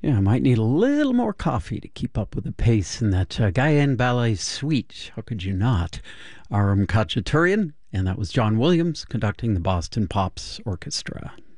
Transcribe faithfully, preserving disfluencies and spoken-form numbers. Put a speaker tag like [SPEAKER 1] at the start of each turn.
[SPEAKER 1] Yeah, I might need a little more coffee to keep up with the pace in that uh, Guyane Ballet Suite. How could you not? Aram Khachaturian, and that was John Williams conducting the Boston Pops Orchestra.